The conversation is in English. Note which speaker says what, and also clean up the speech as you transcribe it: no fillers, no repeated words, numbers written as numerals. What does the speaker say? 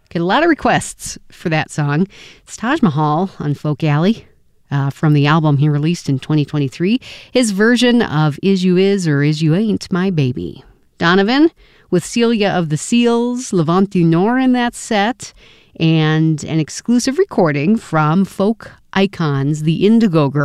Speaker 1: Get a lot of requests for that song. It's Taj Mahal on Folk Alley from the album he released in 2023. His version of Is You Is or Is You Ain't My Baby. Donovan with Celia of the Seals, Levant du Nord in that set, and an exclusive recording from folk icons, the Indigo Girls.